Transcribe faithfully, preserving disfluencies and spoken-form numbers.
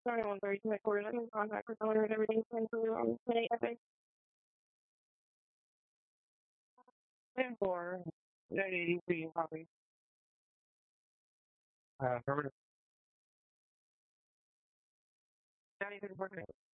Sorry, I'm very headquarters. I'm in contact with owner and everything. So um, today, epic. ten four. nine eighty-three copy. Uh, Affirmative. ninety-three.